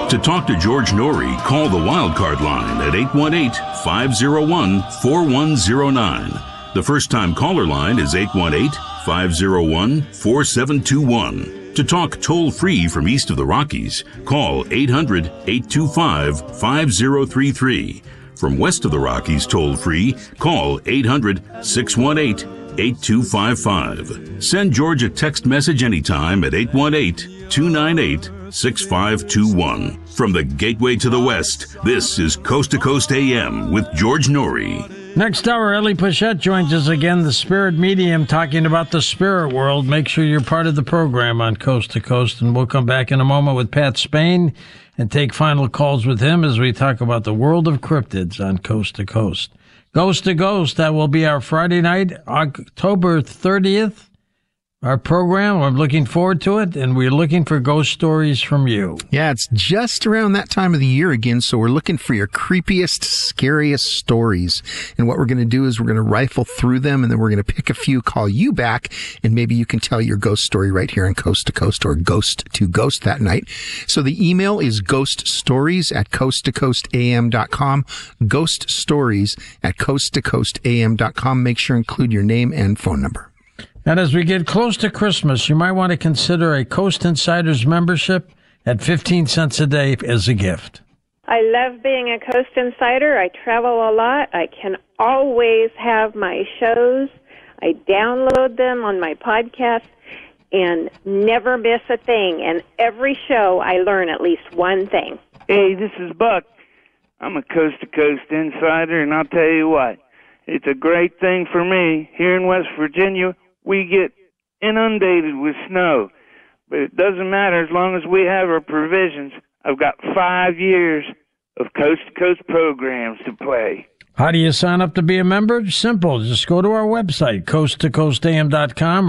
To talk to George Norrie, call the Wildcard line at 818-501-4109. The first-time caller line is 818-501-4721. To talk toll-free from east of the Rockies, call 800-825-5033. From west of the Rockies toll-free, call 800-618-8255. Send George a text message anytime at 818-298-6521. From the gateway to the west, this is Coast to Coast AM with George Norrie. Next hour, Ellie Pichette joins us again, the spirit medium, talking about the spirit world. Make sure you're part of the program on Coast to Coast, and we'll come back in a moment with Pat Spain and take final calls with him as we talk about the world of cryptids on Coast to Coast. Ghost to Ghost, that will be our Friday night, October 30th. Our program, I'm looking forward to it, and we're looking for ghost stories from you. Yeah, it's just around that time of the year again, so we're looking for your creepiest, scariest stories. And what we're going to do is we're going to rifle through them, and then we're going to pick a few, call you back, and maybe you can tell your ghost story right here on Coast to Coast or Ghost to Ghost that night. So the email is ghoststories@coasttocoastam.com, ghoststories@coasttocoastam.com. Make sure to include your name and phone number. And as we get close to Christmas, you might want to consider a Coast Insiders membership at 15 cents a day as a gift. I love being a Coast Insider. I travel a lot. I can always have my shows. I download them on my podcast and never miss a thing. And every show I learn at least one thing. Hey, this is Buck. I'm a Coast to Coast Insider, and I'll tell you what, it's a great thing for me. Here in West Virginia, we get inundated with snow, but it doesn't matter as long as we have our provisions. I've got 5 years of coast-to-coast programs to play. How do you sign up to be a member? Simple. Just go to our website, coasttocoastam.com.